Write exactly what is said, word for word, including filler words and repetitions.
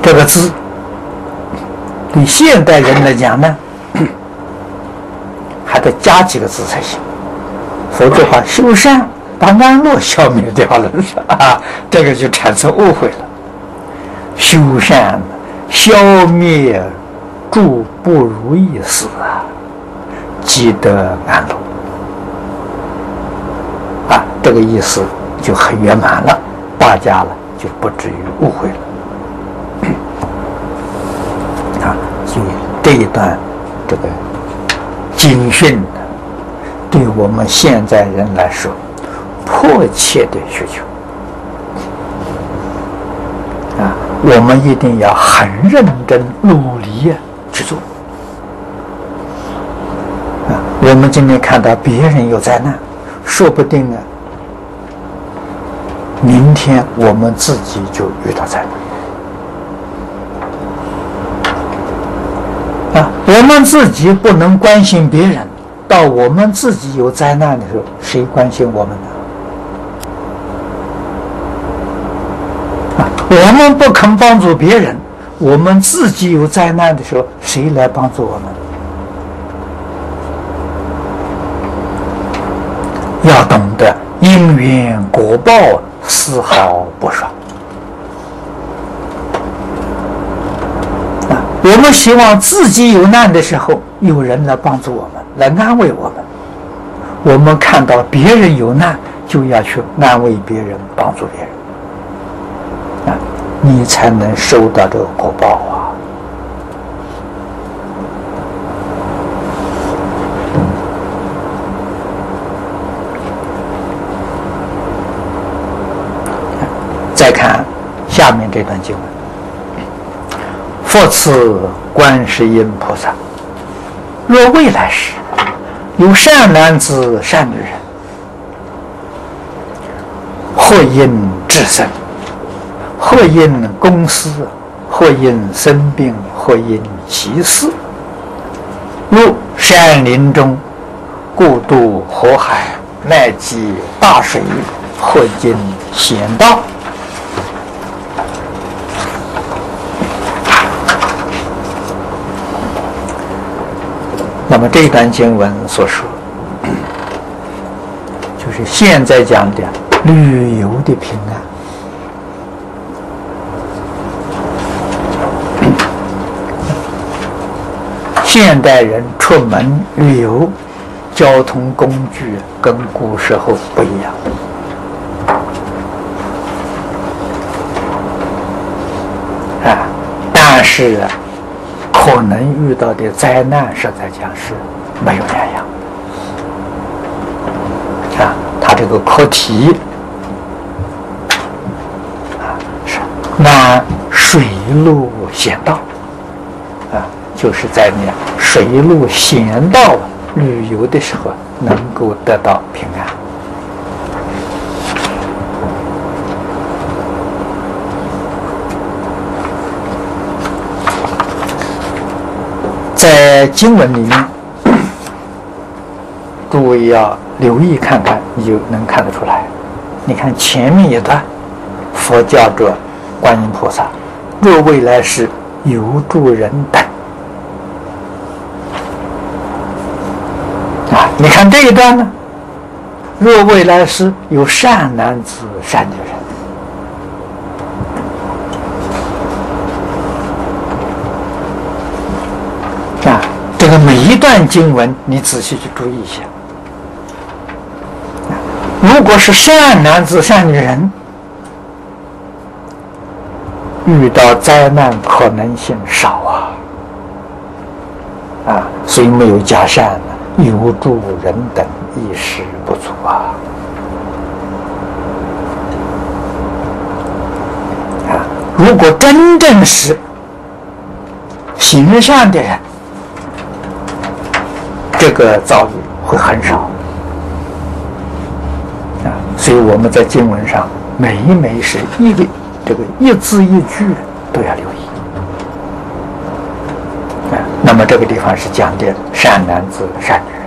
这个字对现代人来讲呢，还得加几个字才行，否则的话，修善把安乐消灭掉了啊，这个就产生误会了。修善消灭诸不如意事啊，积得安乐啊，这个意思就很圆满了，大家了就不至于误会了啊。所以这一段这个经训呢，对我们现在人来说，迫切的需求啊，我们一定要很认真努力啊去做啊。我们今天看到别人有灾难，说不定啊，明天我们自己就遇到灾难啊。我们自己不能关心别人，到我们自己有灾难的时候，谁关心我们呢？啊，我们不肯帮助别人，我们自己有灾难的时候，谁来帮助我们？要懂得因缘果报，丝毫不爽啊！我们希望自己有难的时候，有人来帮助我们，来安慰我们。我们看到别人有难，就要去安慰别人，帮助别人啊，你才能收到这个果报啊！再看下面这段经文：复次观世音菩萨，若未来世有善男子、善女人，或因至生，或因公私，或因生病，或因其事，入山林中，故渡火海，乃及大水，或经险道。那么这一段经文所说，就是现在讲的旅游的平安。现代人出门旅游，交通工具跟古时候不一样啊，但是啊，可能遇到的灾难，实在讲是没有两样啊。他这个课题啊是那水路险道啊，就是在你水路险道旅游的时候，能够得到平安。在经文里面，诸位要留意看看，你就能看得出来。你看前面一段，佛教着观音菩萨，若未来世有诸人等啊，你看这一段呢，若未来世有善男子、善女人。这个每一段经文，你仔细去注意一下。如果是善男子、善女人，遇到灾难可能性少啊，啊，所以没有加善呢，有助人等一时不足啊。啊，如果真正是行善的人，这个遭遇会很少啊，所以我们在经文上每一每是一个这个一字一句都要留意啊。那么这个地方是讲的善男子、善女人。